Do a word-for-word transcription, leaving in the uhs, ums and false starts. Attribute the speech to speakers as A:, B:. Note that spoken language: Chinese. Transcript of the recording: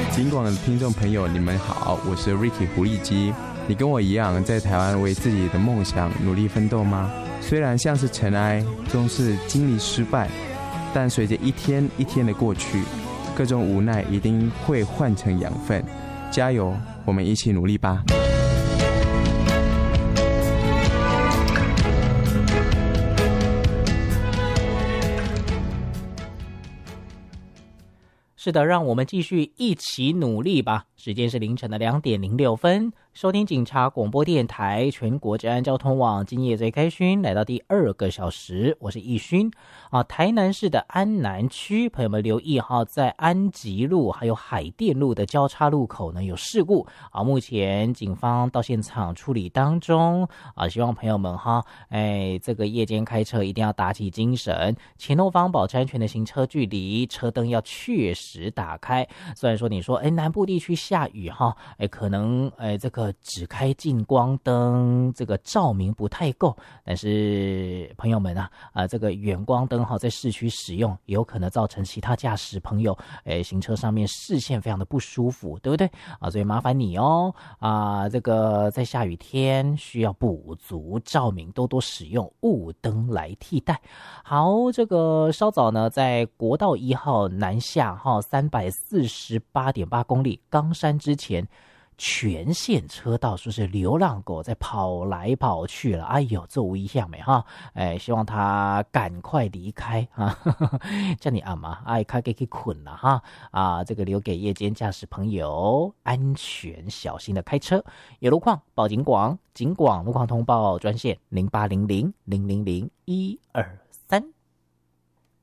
A: 金广的听众朋友，你们好，我是 Ricky 胡立基。你跟我一样在台湾为自己的梦想努力奋斗吗？虽然像是尘埃，终是经历失败，但随着一天一天的过去，各种无奈一定会换成养分。加油，我们一起努力吧。
B: 是的，让我们继续一起努力吧。时间是凌晨的两点零六分，收听警察广播电台全国治安交通网，今夜最开勋，来到第二个小时，我是义勋啊。台南市的安南区，朋友们留意哈，在安吉路还有海淀路的交叉路口呢有事故啊，目前警方到现场处理当中啊，希望朋友们哈，哎，这个夜间开车一定要打起精神，前后方保持安全的行车距离，车灯要确实打开。虽然说你说，哎，南部地区下雨哈，哎，可能哎这个只开近光灯，这个照明不太够，但是朋友们啊，啊、呃、这个远光灯哈，在市区使用，也有可能造成其他驾驶朋友，哎，行车上面视线非常的不舒服，对不对啊？所以麻烦你哦，啊，这个在下雨天需要补足照明，多多使用雾灯来替代。好，这个稍早呢，在国道一号南下哈，三百四十八点八公里冈山之前，全线车道说是流浪狗在跑来跑去了，哎呦，这无一样没哈，哎，希望他赶快离开啊，叫你阿妈，哎，开给给捆了哈啊，这个留给夜间驾驶朋友安全小心的开车。有路况报警广，警广路况通报专线零八零零零零零一二